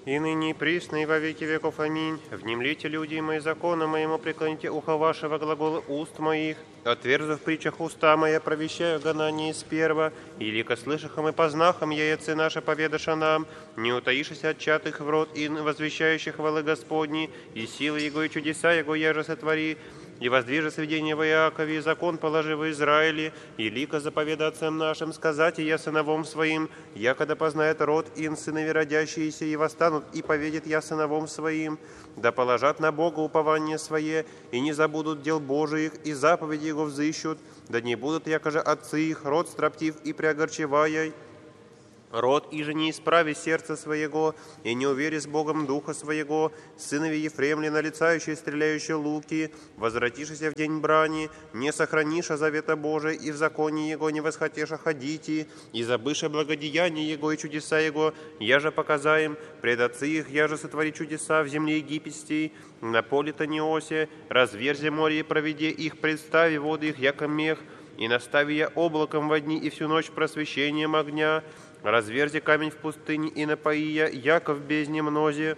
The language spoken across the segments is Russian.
и ныне и присно, и во веки веков. Аминь. Внемлите, люди мои, закону моему, преклоните ухо вашего глагола уст моих. Отверзав в притчах уста моя, провещаю гонание из перва, и лико слышахом и познахом я яцы наша поведаша нам, не утаишься от чатых в рот и возвещающих хвалы Господни, и силы Его и чудеса Его яже сотвори, и воздвижи сведения во Иакове, и закон положи во Израиле, и лико заповеда отцам нашим, сказать и я сыновом своим, якогда познает род ин сынови родящиеся, и восстанут, и поведет я сыновом своим, да положат на Бога упование свое, и не забудут дел Божиих, и заповеди Его взыщут, да не будут, якоже отцы их, род строптив и преогорчевая, род иже не исправи сердца своего, и не увери с Богом духа своего, сынови Ефремли, налицающие стреляющие луки, возвратишься в день брани, не сохраниша завета Божия, и в законе Его не восхотеша ходите, и забыша благодеяния Его и чудеса Его, я же показаем, пред отцы их, я же сотвори чудеса в земле египетской, на поле Таниосе, разверзи море и проведи их, представи воды их, яко мех, и настави я облаком во дни и всю ночь просвещением огня, разверзи камень в пустыне и напои я, яко в бездне мнозе,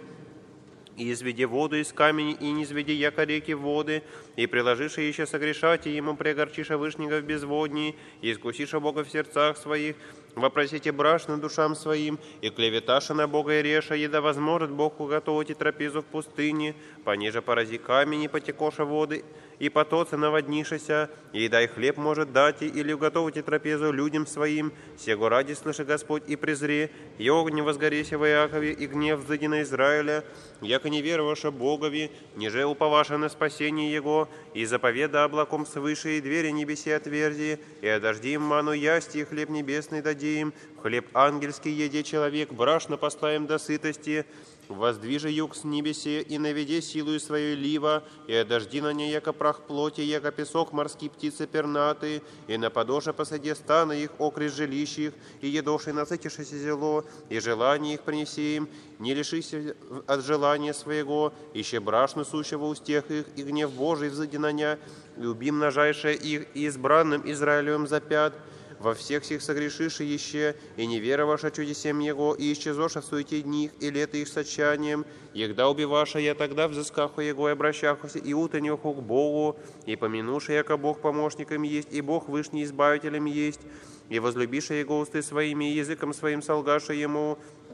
и изведи воду из камени, и не изведи яко реки воды, и приложишь еще согрешати ему, преогорчиша вышнего в безводней, и искусиша Бога в сердцах своих, вопросите брашно душам своим, и клеветаша на Бога и реша, и да возможет Бог уготовить и трапезу в пустыне, пониже порази камень, и потекоша воды, и потоцы наводнишися, и дай хлеб может дать, или уготовите трапезу людям своим, сего ради слыши Господь и презре, и огонь возгоресе в Иакове, и гнев взыди на Израиля, яко не вероваша Богови, ниже уповаша на спасение Его, и заповеда облаком свыше, и двери небеси отверзи, и одождим ману ясти, и хлеб небесный дадим, хлеб ангельский еде человек, брашно послаем до сытости, воздвижи юг с небесе, и наведи силою свою лива, и одожди на ней, яко прах плоти, яко песок морские птицы пернатые, и на подоше посади станы их, окрест жилищ их, и едоши насытишься зело, и желание их принеси им, не лишися от желания своего, ище брашну сущего устех их, и гнев Божий взыди на ня, и уби множайшее их, и избранным Израилевым запят, во всех сих согрешишь еще, и не вероваша чудесем Его, и исчезоша в суете дних, и лето их с отчаянием, егда убиваша я тогда взыскаху Его, и обращахуся, и утонеху к Богу, и помянуша, яко Бог помощником есть, и Бог вышний избавителем есть, и возлюбиша Его усты своими, и языком своим солгаша Ему,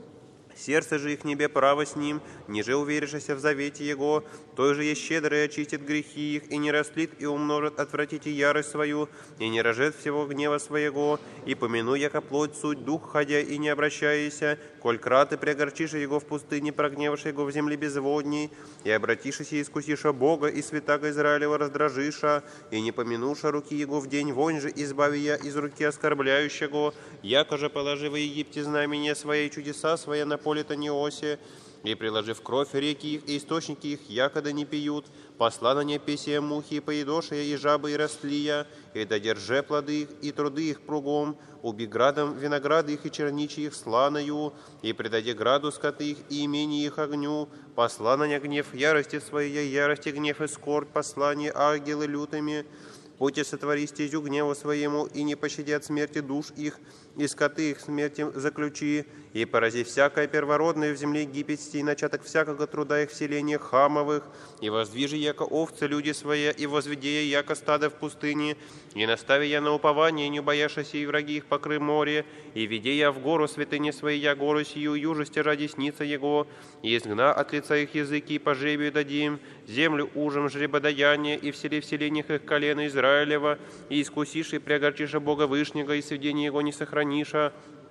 сердце же их небе право с ним, ниже уверишься в завете Его, той же есть щедрый очистит грехи их, и не растлит, и умножит отвратите ярость свою, и не рожет всего гнева своего, и помяну, яко плоть суть, дух ходя, и не обращайся, коль краты преогорчишь Его в пустыне, прогневашь Его в земле безводней, и обратишься и искусиша Бога, и святаго Израилева раздражиша, и не помянуша руки Его в день вонь же, избави я из руки оскорбляющего, яко же положи во Египте знамения свои, чудеса свои на поле Таниосе, и приложив кровь реки их, и источники их, якода не пьют, посла на непесие мухи, и поедошия, и жабы, и растлия, и додерже плоды их, и труды их кругом, уби градом винограды их, и черничи их сланою, и предаде граду скоты их, и имени их огню, посла на гнев ярости своей, ярости, гнев и скорбь, послание ангелы лютыми, пути сотвори стезю гневу своему, и не пощадят смерти душ их, и скоты их смерти заключи, и порази всякое первородное в земле египетской, и начаток всякого труда их в селениях хамовых, и воздвижи яко овцы люди свои, и возведи я яко стадо в пустыне, и настави я на упование, не бояшься, и враги их покры море, и веди я в гору святыни свои, я гору сию, южести ради сница его, и изгна от лица их языки, и по жребию дадим, землю ужем жребодаяние, и в селениях их колено Израилева, и искусишь, и преогорчишь Бога Вышнего, и сведение Его не сохраниша,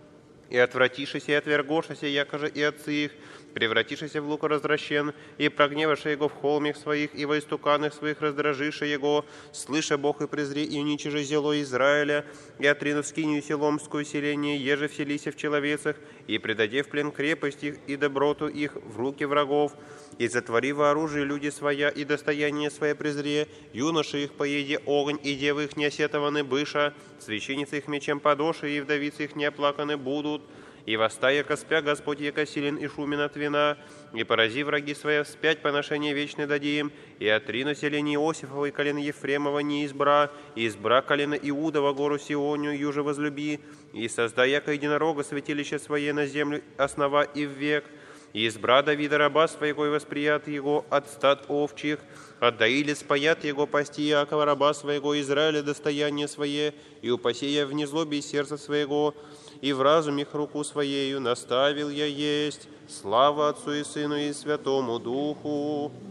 и отвратишься, и отвергошися, якоже и отцы их, превратишься в лук развращен, и прогневаша Его в холмах своих, и во истуканах своих раздражиша Его, слыша Бог и презри, и уничижи зело Израиля, и отрину скинию селомскую селение, еже вселися в человецах, и предаде в плен крепость их, и доброту их в руки врагов, и затвори во оружие люди своя, и достояние свое презре, юноши их поеде огонь, и девы их не осетованы быша, священницы их мечем подоши, и вдовицы их не оплаканы будут, и восстая яко спя Господь, яко силен и шумен от вина, и порази враги свои вспять поношение вечное дадим, и отрину селение Иосифова и колено Ефремова не избра, и избра колено Иудова гору Сионию юже возлюби, и создай яко единорога святилище свое на землю основа и в век, И избра Давида раба своего, и восприят его от стад овчих, отдаили спаят его пасти Иакова раба своего, Израиля достояние свое, и упасея в незлобе сердца своего, и в разуме их руку своею наставил я есть. Слава Отцу и Сыну и Святому Духу.